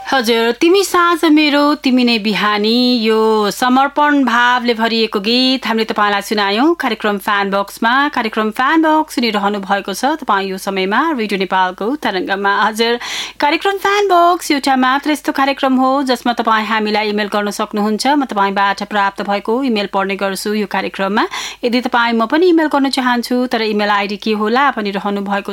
हजुर, तिमी साँझ मेरो तिमी नै बिहानी, यो समर्पण भावले भरिएको गीत हामीले तपाईँलाई सुनायौं कार्यक्रम फ्यान बक्समा। कार्यक्रम फ्यान बक्स सुनिरहनु भएको छ तपाईँ यो समयमा रेडियो नेपालको तरंगमा। हजुर, कार्यक्रम फ्यान बक्स एउटा मात्र यस्तो कार्यक्रम हो जसमा तपाईँ हामीलाई इमेल गर्न सक्नुहुन्छ। म तपाईँबाट प्राप्त भएको इमेल पढ्ने गर्छु यो कार्यक्रममा। यदि तपाईँ म पनि इमेल गर्न चाहन्छु तर इमेल आइडी के होला भनिरहनु भएको